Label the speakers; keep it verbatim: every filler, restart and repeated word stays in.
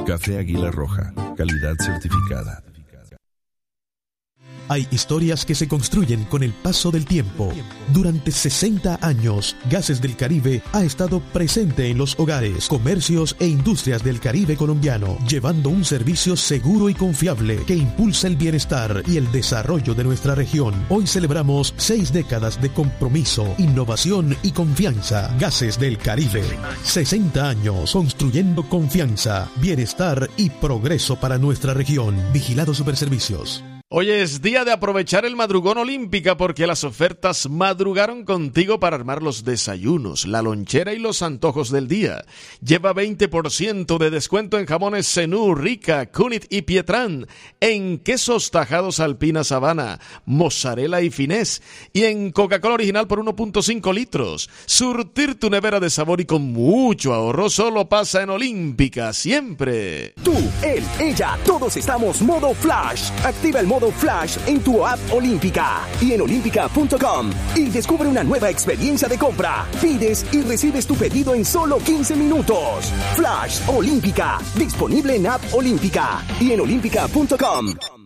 Speaker 1: Café Águila Roja, calidad certificada.
Speaker 2: Hay historias que se construyen con el paso del tiempo. Durante sesenta años, Gases del Caribe ha estado presente en los hogares, comercios e industrias del Caribe colombiano, llevando un servicio seguro y confiable que impulsa el bienestar y el desarrollo de nuestra región. Hoy celebramos seis décadas de compromiso, innovación y confianza. Gases del Caribe. sesenta años construyendo confianza, bienestar y progreso para nuestra región. Vigilado Superservicios.
Speaker 3: Hoy es día de aprovechar el madrugón Olímpica porque las ofertas madrugaron contigo para armar los desayunos, la lonchera y los antojos del día. Lleva veinte por ciento de descuento en jamones Zenú, Rica, Cunit y Pietrán, en quesos tajados Alpina Sabana, mozzarella y finés, y en Coca-Cola original por uno punto cinco litros. Surtir tu nevera de sabor y con mucho ahorro solo pasa en Olímpica, siempre.
Speaker 4: Tú, él, ella, todos estamos modo Flash. Activa el modo Flash en tu app Olímpica y en olímpica punto com y descubre una nueva experiencia de compra. Pides y recibes tu pedido en solo quince minutos. Flash Olímpica, disponible en app Olímpica y en olímpica punto com.